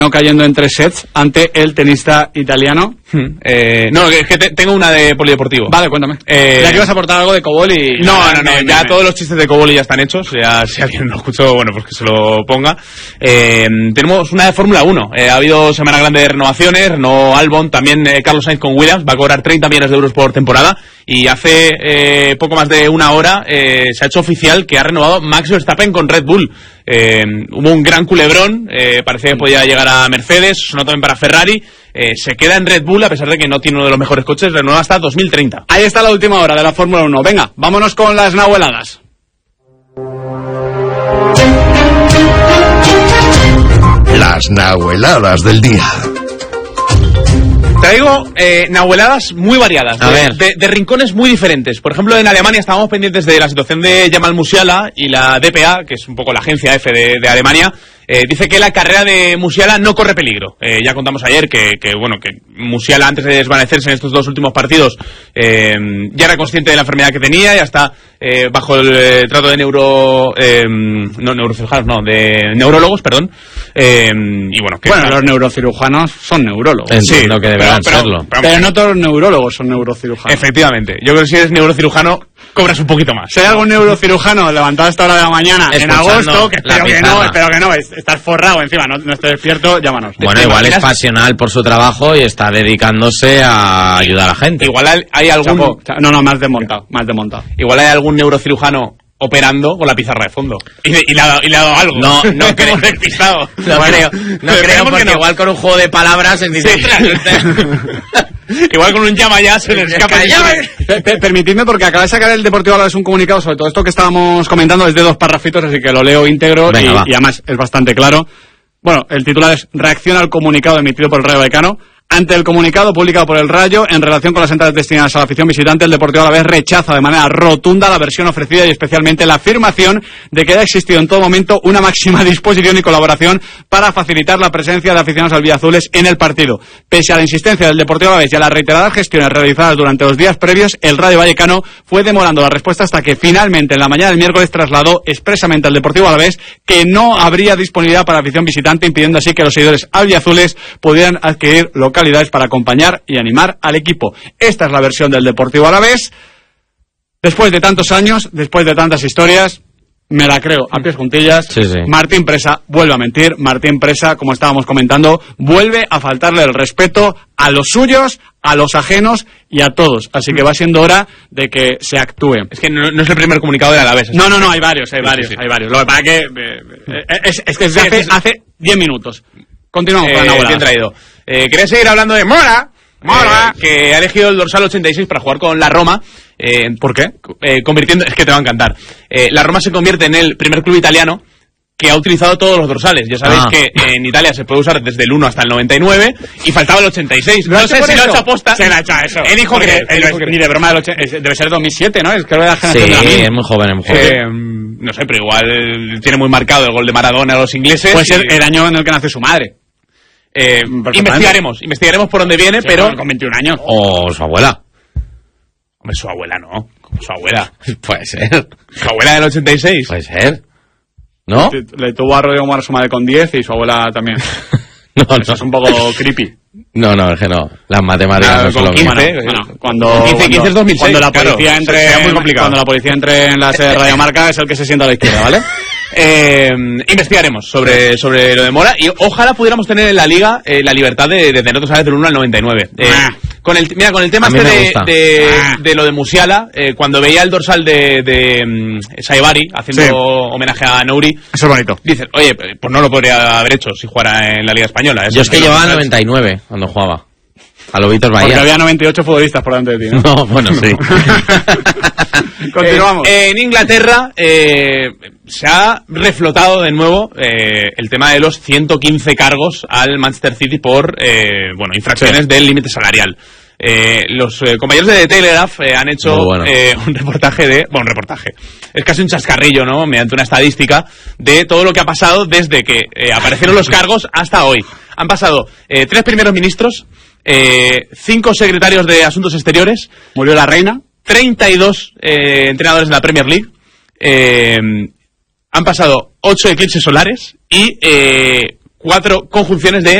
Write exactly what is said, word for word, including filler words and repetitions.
cayendo en tres sets ante el tenista italiano. Hmm. Eh, no, es que te, tengo una de polideportivo. Vale, cuéntame. Eh, ya que vas a aportar algo de Cobol y... No, no, no, me, ya me, todos los chistes de Cobol ya están hechos. Ya, si alguien no lo escuchó, bueno, pues que se lo ponga. Eh, tenemos una de Fórmula uno. Eh, ha habido semana grande de renovaciones. Renault Albon, también eh, Carlos Sainz con Williams. Va a cobrar treinta millones de euros por temporada. Y hace eh, poco más de una hora eh, se ha hecho oficial que ha renovado Max Verstappen con Red Bull. Eh, hubo un gran culebrón, eh, parecía que podía llegar a Mercedes, sonó también para Ferrari, eh, se queda en Red Bull a pesar de que no tiene uno de los mejores coches, renueva hasta dos mil treinta. Ahí está la última hora de la Fórmula uno. Venga, vámonos con las nahueladas. Las nahueladas del día. Traigo eh, nahueladas muy variadas, a de, ver. de, de rincones muy diferentes. Por ejemplo, en Alemania estábamos pendientes de la situación de Jamal Musiala y la D P A, que es un poco la agencia F de, de Alemania, eh, dice que la carrera de Musiala no corre peligro. Eh, ya contamos ayer que, que bueno que Musiala, antes de desvanecerse en estos dos últimos partidos, eh, ya era consciente de la enfermedad que tenía, ya está eh, bajo el eh, trato de neuro... Eh, no, neurocirujanos, no, de neurólogos, perdón. Eh, y bueno, que bueno, los neurocirujanos son neurólogos. Entiendo sí, que deberán pero, pero, serlo. Pero, pero no todos los neurólogos son neurocirujanos. Efectivamente. Yo creo que si eres neurocirujano, cobras un poquito más. Si hay algún neurocirujano levantado a esta hora de la mañana Escuchando en agosto, que espero que pizarra. no, espero que no, estás forrado encima, no, no estoy despierto, llámanos. Bueno, ¿Te igual es imaginas? pasional por su trabajo y está dedicándose a ayudar a la gente. Igual hay- hay algún Chapo, cha- no, no, más desmontado, más desmontado. igual hay algún neurocirujano operando con la pizarra de fondo. Y, de- y le, ha, dado- y le ha dado algo. No, no Nos creo. hemos despistado. No Bueno, creo, no pero creo esperemos porque que no. igual con un juego de palabras se dice... Igual con un llama ya se le escapa el llama. Per- per- permitidme, porque acaba de sacar el Deportivo Alavés un comunicado sobre todo esto que estábamos comentando, es de dos parrafitos, así que lo leo íntegro. Venga, y, va. y además es bastante claro. Bueno, el titular es: reacción al comunicado emitido por el Rayo Vallecano. Ante el comunicado publicado por el Rayo en relación con las entradas destinadas a la afición visitante, el Deportivo Alavés rechaza de manera rotunda la versión ofrecida y especialmente la afirmación de que ha existido en todo momento una máxima disposición y colaboración para facilitar la presencia de aficionados albiazules en el partido. Pese a la insistencia del Deportivo Alavés y a las reiteradas gestiones realizadas durante los días previos, el Rayo Vallecano fue demorando la respuesta hasta que finalmente en la mañana del miércoles trasladó expresamente al Deportivo Alavés que no habría disponibilidad para afición visitante, impidiendo así que los seguidores albiazules pudieran adquirir localidades para acompañar y animar al equipo. Esta es la versión del Deportivo Alavés. Después de tantos años, después de tantas historias, me la creo a pies juntillas. Sí, sí. Martín Presa vuelve a mentir. Martín Presa, como estábamos comentando, vuelve a faltarle el respeto a los suyos, a los ajenos y a todos. Así que va siendo hora de que se actúe. Es que no, no es el primer comunicado del Alavés. No, no, no, hay varios, hay Sí, varios, sí, sí. hay varios. Lo que pasa es que eh, eh, es, es que es de Sí, hace, sí. hace diez minutos. Continuamos Eh, con la bien Nahueladas. traído. Eh, quería seguir hablando de Mora. Mora, eh, que ha elegido el dorsal ochenta y seis para jugar con la Roma. Eh, ¿Por qué? Eh, convirtiendo, es que te va a encantar. Eh, la Roma se convierte en el primer club italiano que ha utilizado todos los dorsales. Ya sabéis Ah. que en Italia se puede usar desde el uno hasta el noventa y nueve y faltaba el ochenta y seis. ¿Lo ha No hecho sé por si lo ha eso? hecho aposta. Se la ha hecho a eso. Elijo Porque creer, el- elijo creer. Ni de broma del ocho, es- debe ser dos mil siete, ¿no? Es que era la Sí, generación de la mil. es muy joven, es muy joven. Eh, no sé, pero igual tiene muy marcado el gol de Maradona a los ingleses. Puede ser y- el año en el que nació su madre. Eh, Perfectamente. investigaremos, investigaremos por dónde viene, Sí, pero... con- con veintiún años. O su abuela. Hombre, su abuela no, como su abuela. Puede ser. Su abuela del ochenta y seis. Puede ser. ¿No? Le tuvo a Rodrigo Mora su madre con diez y su abuela también. No, Eso no. es un poco creepy. No, no, es que no. Las matemáticas Ah, no son con lo mismo. quince. Bueno, eh, bueno, cuando, con quince, cuando, quince es dos mil seis, cuando la claro, policía entre sería muy complicado. cuando la policía entre en la sede de Radiomarca es el que se sienta a la izquierda, ¿vale? Eh, investigaremos sobre, sobre lo de Mora y ojalá pudiéramos tener en la liga eh, la libertad de, de tener dorsales del uno al noventa y nueve. Eh, Ah. con el, mira, con el tema A mí este me de, gusta. de, Ah. de lo de Musiala, eh, cuando veía el dorsal de, de mm, Saibari haciendo Sí. homenaje a Nouri, Eso es bonito. dices, oye, pues no lo podría haber hecho si jugara en la Liga Española. Eso Yo es que sí, llevaba no, noventa y nueve cuando jugaba. A Lobitos Porque Bahía. había noventa y ocho futbolistas por delante de ti, ¿no? No, bueno, sí. Continuamos. Eh, en Inglaterra eh, se ha reflotado de nuevo eh, el tema de los ciento quince cargos al Manchester City por eh, bueno infracciones Sí. del límite salarial. Eh, los eh, compañeros de The Telegraph eh, han hecho Muy bueno. eh, un reportaje de... Bueno, un reportaje. Es casi un chascarrillo, ¿no? Mediante una estadística de todo lo que ha pasado desde que eh, aparecieron los cargos hasta hoy. Han pasado eh, tres primeros ministros, eh, cinco secretarios de Asuntos Exteriores, Murió la reina. treinta y dos eh, entrenadores de la Premier League, eh, han pasado ocho eclipses solares y eh, cuatro conjunciones de